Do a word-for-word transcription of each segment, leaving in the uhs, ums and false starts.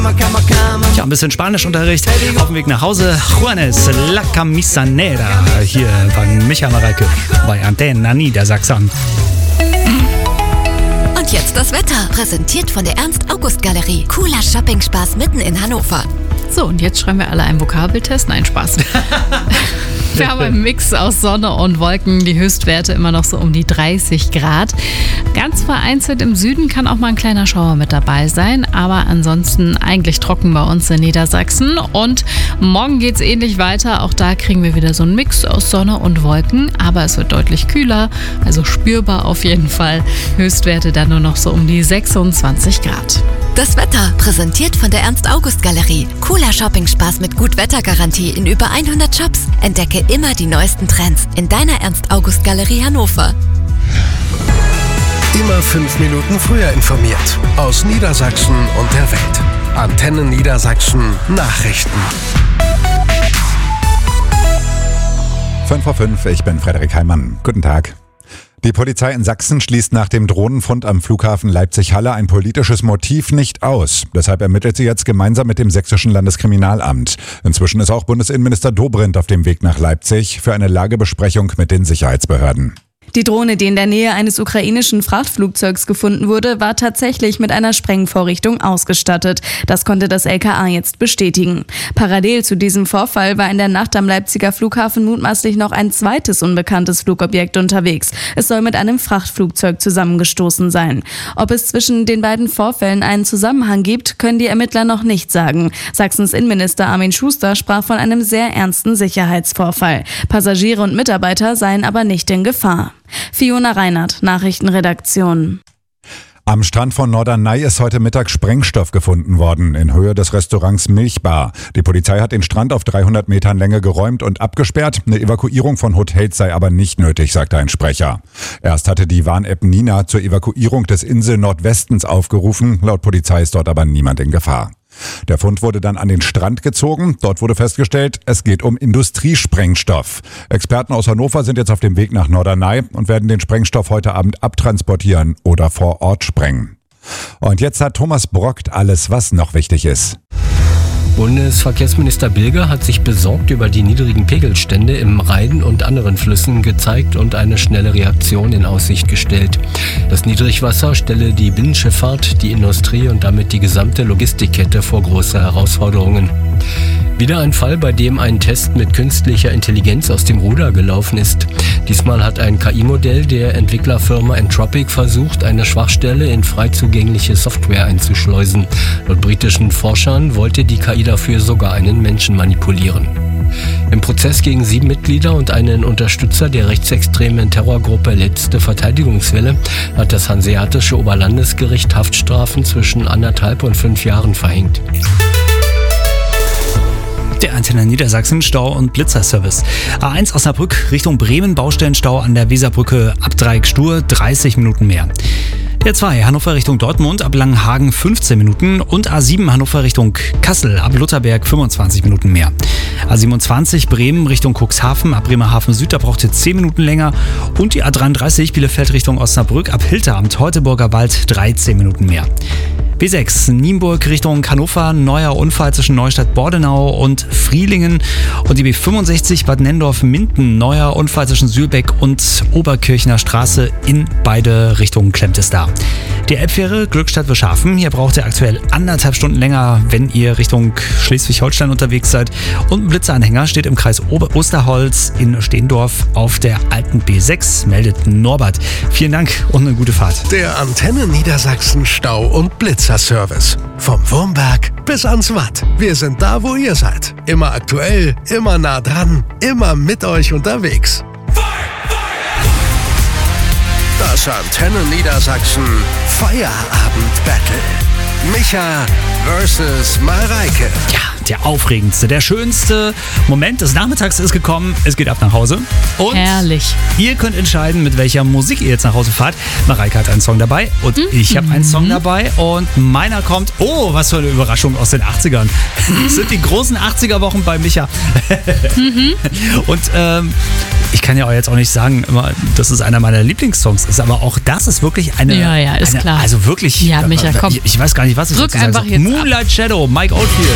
Tja, ein bisschen Spanischunterricht auf dem Weg nach Hause. Juanes, La Camisa Negra, hier von Micha Mareike bei Antenne Niedersachsen. Und jetzt das Wetter, präsentiert von der Ernst-August-Galerie. Cooler Shopping-Spaß mitten in Hannover. So, und jetzt schreiben wir alle einen Vokabeltest. Nein, Spaß. Wir haben einen Mix aus Sonne und Wolken, die Höchstwerte immer noch so um die dreißig Grad. Ganz vereinzelt im Süden kann auch mal ein kleiner Schauer mit dabei sein, aber ansonsten eigentlich trocken bei uns in Niedersachsen. Und morgen geht es ähnlich weiter. Auch da kriegen wir wieder so einen Mix aus Sonne und Wolken, aber es wird deutlich kühler, also spürbar auf jeden Fall. Höchstwerte dann nur noch so um die sechsundzwanzig Grad. Das Wetter, präsentiert von der Ernst-August-Galerie. Cooler Shopping-Spaß mit Gut-Wetter-Garantie in über hundert Shops. Entdecke immer die neuesten Trends in deiner Ernst-August-Galerie Hannover. Immer fünf Minuten früher informiert. Aus Niedersachsen und der Welt. Antenne Niedersachsen Nachrichten. fünf vor fünf, ich bin Frederik Heimann. Guten Tag. Die Polizei in Sachsen schließt nach dem Drohnenfund am Flughafen Leipzig-Halle ein politisches Motiv nicht aus. Deshalb ermittelt sie jetzt gemeinsam mit dem Sächsischen Landeskriminalamt. Inzwischen ist auch Bundesinnenminister Dobrindt auf dem Weg nach Leipzig für eine Lagebesprechung mit den Sicherheitsbehörden. Die Drohne, die in der Nähe eines ukrainischen Frachtflugzeugs gefunden wurde, war tatsächlich mit einer Sprengvorrichtung ausgestattet. Das konnte das L K A jetzt bestätigen. Parallel zu diesem Vorfall war in der Nacht am Leipziger Flughafen mutmaßlich noch ein zweites unbekanntes Flugobjekt unterwegs. Es soll mit einem Frachtflugzeug zusammengestoßen sein. Ob es zwischen den beiden Vorfällen einen Zusammenhang gibt, können die Ermittler noch nicht sagen. Sachsens Innenminister Armin Schuster sprach von einem sehr ernsten Sicherheitsvorfall. Passagiere und Mitarbeiter seien aber nicht in Gefahr. Fiona Reinhardt, Nachrichtenredaktion. Am Strand von Norderney ist heute Mittag Sprengstoff gefunden worden, in Höhe des Restaurants Milchbar. Die Polizei hat den Strand auf dreihundert Metern Länge geräumt und abgesperrt. Eine Evakuierung von Hotels sei aber nicht nötig, sagte ein Sprecher. Erst hatte die Warn-App Nina zur Evakuierung des Insel-Nordwestens aufgerufen. Laut Polizei ist dort aber niemand in Gefahr. Der Fund wurde dann an den Strand gezogen. Dort wurde festgestellt, es geht um Industriesprengstoff. Experten aus Hannover sind jetzt auf dem Weg nach Norderney und werden den Sprengstoff heute Abend abtransportieren oder vor Ort sprengen. Und jetzt hat Thomas Brockt alles, was noch wichtig ist. Bundesverkehrsminister Bilger hat sich besorgt über die niedrigen Pegelstände im Rhein und anderen Flüssen gezeigt und eine schnelle Reaktion in Aussicht gestellt. Das Niedrigwasser stelle die Binnenschifffahrt, die Industrie und damit die gesamte Logistikkette vor große Herausforderungen. Wieder ein Fall, bei dem ein Test mit künstlicher Intelligenz aus dem Ruder gelaufen ist. Diesmal hat ein K I-Modell der Entwicklerfirma Entropic versucht, eine Schwachstelle in frei zugängliche Software einzuschleusen. Laut britischen Forschern wollte die K I dafür sogar einen Menschen manipulieren. Im Prozess gegen sieben Mitglieder und einen Unterstützer der rechtsextremen Terrorgruppe Letzte Verteidigungswelle hat das Hanseatische Oberlandesgericht Haftstrafen zwischen anderthalb und fünf Jahren verhängt. Der Antenne Niedersachsen Stau- und Blitzerservice. A eins Osnabrück Richtung Bremen, Baustellenstau an der Weserbrücke ab Dreieck Stur, dreißig Minuten mehr. Der zwei Hannover Richtung Dortmund ab Langenhagen fünfzehn Minuten und A sieben Hannover Richtung Kassel ab Lutherberg fünfundzwanzig Minuten mehr. A siebenundzwanzig Bremen Richtung Cuxhaven ab Bremerhaven Süd, da braucht ihr zehn Minuten länger. Und die A dreiunddreißig Bielefeld Richtung Osnabrück ab Hilter am Teutoburger Wald dreizehn Minuten mehr. B sechs Nienburg Richtung Hannover, neuer Unfall zwischen Neustadt-Bordenau und Frielingen. Und die B fünfundsechzig Bad Nennendorf-Minden, neuer Unfall zwischen Sühlbeck und Oberkirchner Straße, in beide Richtungen klemmt es da. Die Elbfähre Glückstadt-Wischhafen, hier braucht ihr aktuell anderthalb Stunden länger, wenn ihr Richtung Schleswig-Holstein unterwegs seid. Und ein Blitzeranhänger steht im Kreis Ober- Osterholz in Steendorf auf der alten B sechs, meldet Norbert. Vielen Dank und eine gute Fahrt. Der Antenne Niedersachsen Stau- und Blitzerservice. Vom Wurmberg bis ans Watt. Wir sind da, wo ihr seid. Immer aktuell, immer nah dran, immer mit euch unterwegs. Das Antenne Niedersachsen Feierabend-Battle. Micha versus Mareike. Ja, der aufregendste, der schönste Moment des Nachmittags ist gekommen. Es geht ab nach Hause. Und Herrlich. ihr könnt entscheiden, mit welcher Musik ihr jetzt nach Hause fahrt. Mareike hat einen Song dabei und mhm. ich habe einen Song dabei. Und meiner kommt, oh, was für eine Überraschung, aus den achtzigern. Das sind die großen achtziger-Wochen bei Micha. Mhm. Und ähm, ich kann ja auch jetzt auch nicht sagen, immer, dass es einer meiner Lieblingssongs ist, aber auch das ist wirklich eine... Ja, ja, ist eine, klar. Also wirklich... Ja, Micha, komm. Ich, ich weiß gar nicht, was ich Drück dazu sagen einfach soll. jetzt Moonlight ab. Shadow, Mike Oldfield.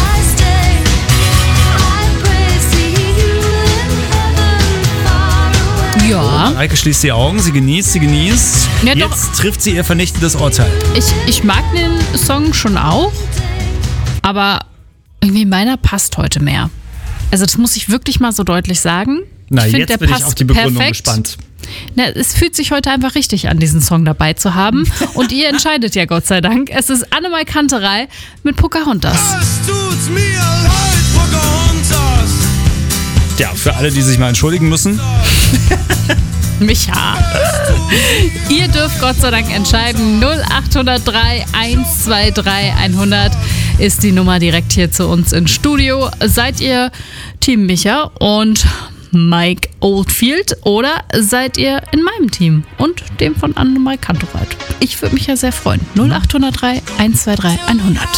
Ja. Mareike schließt die Augen, sie genießt, sie genießt. Ja, doch. Jetzt trifft sie ihr vernichtendes Urteil. Ich, ich mag den Song schon auch, aber irgendwie meiner passt heute mehr. Also das muss ich wirklich mal so deutlich sagen. Na, ich find, jetzt der bin ich passt auf die Begründung perfekt. gespannt. Na, es fühlt sich heute einfach richtig an, diesen Song dabei zu haben. Und ihr entscheidet ja, Gott sei Dank. Es ist Annemai Kanterei mit Pocahontas. Es tut mir leid, Pocahontas. Ja, für alle, die sich mal entschuldigen müssen. Micha. Ihr dürft Gott sei Dank entscheiden. null acht null drei eins zwei drei hundert ist die Nummer direkt hier zu uns ins Studio. Seid ihr Team Micha und Mike Oldfield oder seid ihr in meinem Team und dem von Annemai Kanterei? Ich würde mich ja sehr freuen. null acht null drei eins zwei drei hundert.